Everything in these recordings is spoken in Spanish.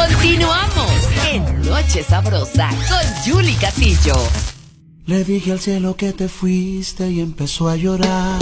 Continuamos en Noche Sabrosa con Yuli Castillo. Le dije al cielo que te fuiste y empezó a llorar.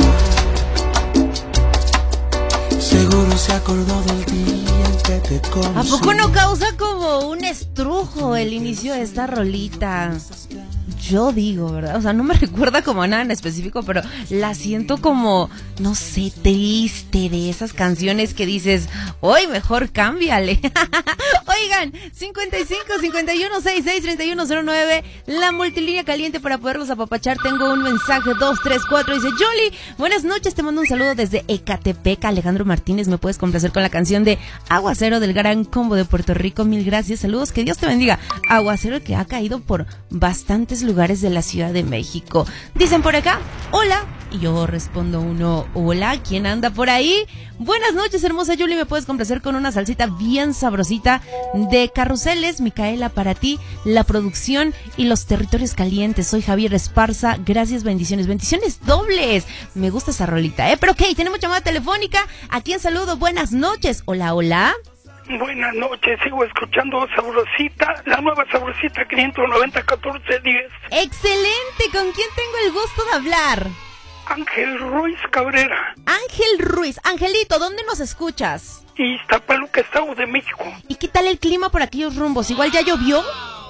Seguro se acordó del día en que te conocí. ¿A poco no causa como un estrujo el inicio de esta rolita? Yo digo, ¿verdad? O sea, no me recuerda como a nada en específico, pero la siento como, no sé, triste, de esas canciones que dices, hoy mejor cámbiale. Oigan, 55 51 66 3109, la multilínea caliente para poderlos apapachar. Tengo un mensaje 234, dice Yoli, buenas noches, te mando un saludo desde Ecatepec. Alejandro Martínez, me puedes complacer con la canción de Aguacero del Gran Combo de Puerto Rico. Mil gracias, saludos, que Dios te bendiga. Aguacero que ha caído por bastantes lugares de la Ciudad de México. Dicen por acá, hola, y yo respondo uno, hola, ¿quién anda por ahí? Buenas noches, hermosa Yuli, me puedes complacer con una salsita bien sabrosita de Carruseles, Micaela, para ti, la producción y los territorios calientes. Soy Javier Esparza, gracias, bendiciones dobles. Me gusta esa rolita, pero ok, tenemos llamada telefónica. ¿A quién saludo? Buenas noches, hola, hola. Buenas noches, sigo escuchando Sabrosita, la nueva Sabrosita 590 1410. Excelente, ¿con quién tengo el gusto de hablar? Ángel Ruiz Cabrera. Ángel Ruiz, Angelito, ¿dónde nos escuchas? Iztapaluca, Estado de México. ¿Y qué tal el clima por aquellos rumbos? ¿Igual ya llovió?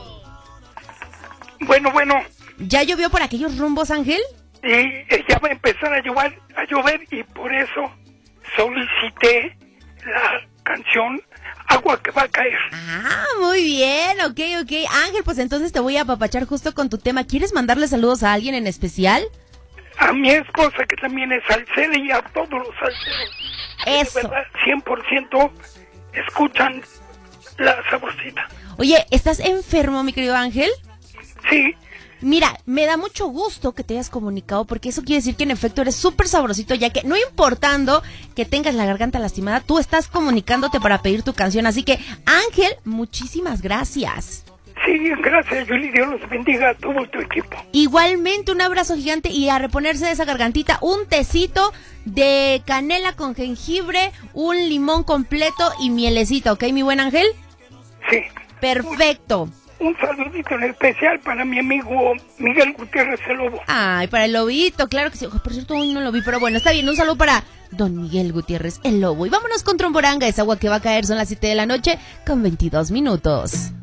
Bueno. ¿Ya llovió por aquellos rumbos, Ángel? Y ya va a empezar a llover y por eso solicité la canción Agua que va a caer. Ah, muy bien, ok. Ángel, pues entonces te voy a apapachar justo con tu tema. ¿Quieres mandarle saludos a alguien en especial? A mi esposa, que también es salsera, y a todos los salseros. Eso. De verdad, 100% escuchan la Sabrosita. Oye, ¿estás enfermo, mi querido Ángel? Sí. Mira, me da mucho gusto que te hayas comunicado, porque eso quiere decir que en efecto eres súper sabrosito, ya que no importando que tengas la garganta lastimada, tú estás comunicándote para pedir tu canción. Así que, Ángel, muchísimas gracias. Sí, gracias, Yuli, Dios los bendiga a todo tu equipo. Igualmente, un abrazo gigante y a reponerse de esa gargantita, un tecito de canela con jengibre, un limón completo y mielecita, ¿ok, mi buen Ángel? Sí. Perfecto. Un saludito en especial para mi amigo Miguel Gutiérrez el Lobo. Ay, para el lobito, claro que sí. Por cierto, hoy no lo vi, pero bueno, está bien. Un saludo para don Miguel Gutiérrez el Lobo. Y vámonos con Tromboranga, esa agua que va a caer. Son las 7 de la noche con 22 minutos.